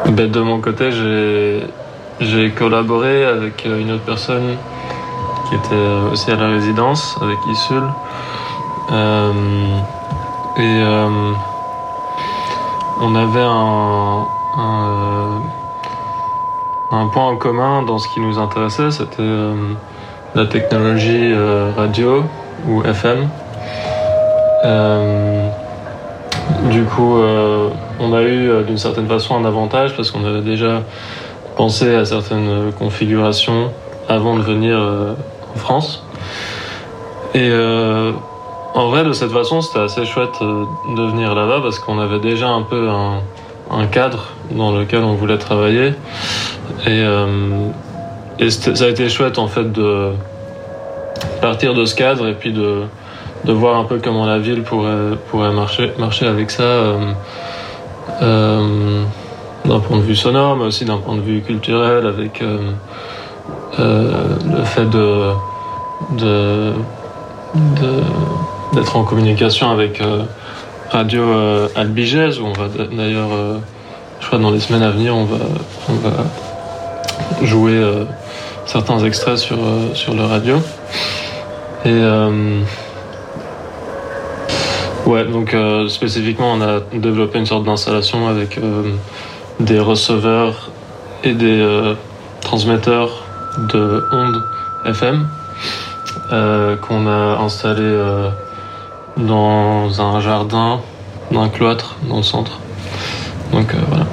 De mon côté, j'ai collaboré avec une autre personne qui était aussi à la résidence, avec Issul. On avait un point en commun dans ce qui nous intéressait, c'était la technologie radio ou FM. Du coup, on a eu d'une certaine façon un avantage parce qu'on avait déjà pensé à certaines configurations avant de venir en France. Et en vrai, de cette façon, c'était assez chouette de venir là-bas parce qu'on avait déjà un peu un cadre dans lequel on voulait travailler. Et ça a été chouette en fait de partir de ce cadre et puis de voir un peu comment la ville pourrait marcher avec ça d'un point de vue sonore, mais aussi d'un point de vue culturel, avec le fait d'être en communication avec Radio Albigès, où on va d'ailleurs, je crois dans les semaines à venir, on va jouer certains extraits sur le radio. Et donc spécifiquement, on a développé une sorte d'installation avec des receveurs et des transmetteurs de ondes FM qu'on a installé dans un jardin d'un cloître dans le centre. Donc voilà.